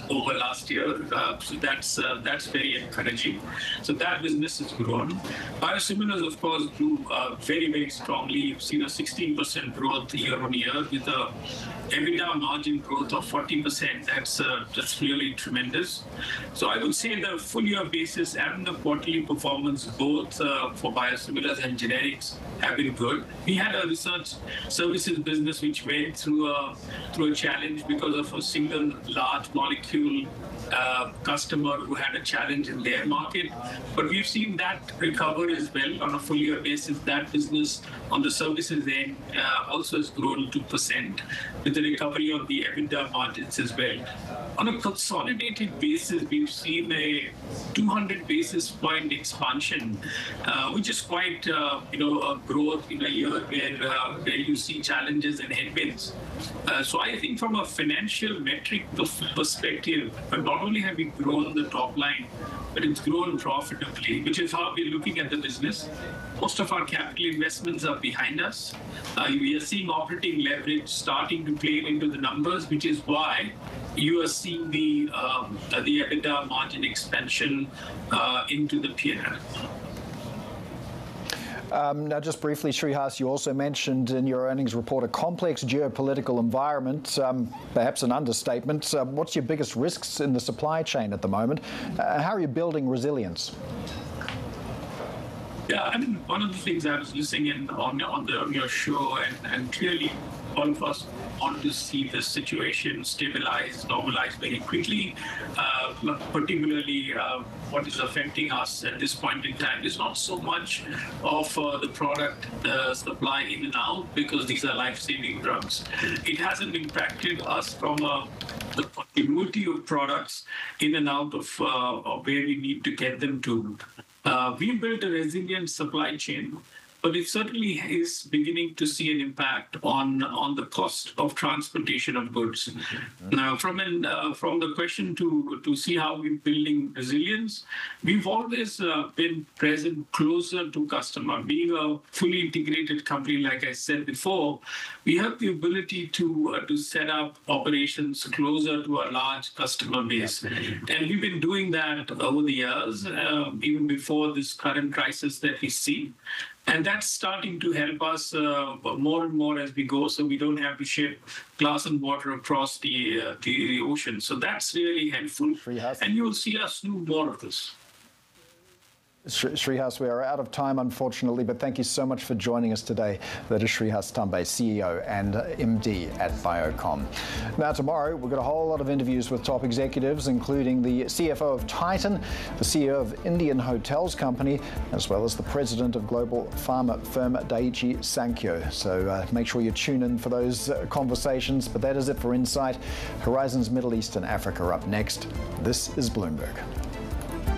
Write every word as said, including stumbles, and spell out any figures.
over last year. Uh, so that's uh, that's very encouraging. So that business has grown. Biosimilars, of course, grew uh, very, very strongly. You've seen a sixteen percent growth year on year with a EBITDA margin growth of forty percent. That's uh, that's really tremendous. So I would say the full year basis and the quarterly performance, both uh, for biosimilars and generics, have been good. We had a research services business which went through a through a challenge because of a single large molecule uh, customer who had a challenge in their market. But we've seen that recover as well on a full year basis. That business on the services end uh, also has grown two percent with the recovery of the EBITDA margins as well. On a consolidated basis, we've seen a two hundred basis point expansion, uh, which is quite, uh, you know, a growth in a year where, uh, where you see challenges and headwinds. Uh, so I think from a financial metric perspective, not only have we grown the top line, but it's grown profitably, which is how we're looking at the business. Most of our capital investments are behind us. Uh, we are seeing operating leverage starting to play into the numbers, which is why you are seeing the um, the EBITDA margin expansion uh, into the P and L. Um, now, just briefly, Shreehas, you also mentioned in your earnings report a complex geopolitical environment, um, perhaps an understatement. Uh, what's your biggest risks in the supply chain at the moment? Uh, how are you building resilience? Yeah, I mean, one of the things I was listening in on, on, the, on your show, and, and clearly all of us want to see the situation stabilize, normalize very quickly. Uh, particularly uh, what is affecting us at this point in time is not so much of uh, the product uh, supply in and out, because these are life-saving drugs. It hasn't impacted us from uh, the continuity of products in and out of, uh, of where we need to get them to. Uh, we built a resilient supply chain, but it certainly is beginning to see an impact on, on the cost of transportation of goods. Mm-hmm. Now, from an, uh, from the question to, to see how we're building resilience, we've always uh, been present closer to customer. Being a fully integrated company, like I said before, we have the ability to, uh, to set up operations closer to a large customer base. Mm-hmm. And we've been doing that over the years, uh, even before this current crisis that we see. And that's starting to help us uh, more and more as we go, so we don't have to ship glass and water across the, uh, the, the ocean. So that's really helpful. And you'll see us do more of this. Shreehas, we are out of time, unfortunately, but thank you so much for joining us today. That is Shreehas Tambe, C E O and M D at Biocon. Now, tomorrow, we've got a whole lot of interviews with top executives, including the C F O of Titan, the C E O of Indian Hotels Company, as well as the president of global pharma firm Daiichi Sankyo. So uh, make sure you tune in for those uh, conversations. But that is it for Insight. Horizons Middle East and Africa are up next. This is Bloomberg.